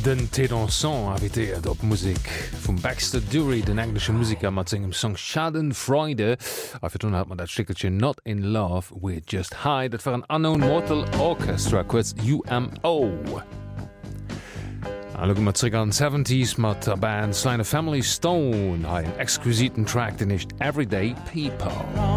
Den Tédanson avitéiert op Musik vum Baxter Dury, den englische Musiker mat engem Song Schadenfreude. A fir tun hat man dat Stickelchen Not in Love We Just High, dat war an Unknown Mortal Orchestra, kurz UMO. Look mat zurück an 70s mat der Band Sly and the Family Stone, ha en exquisiten Track, den nicht Everyday People.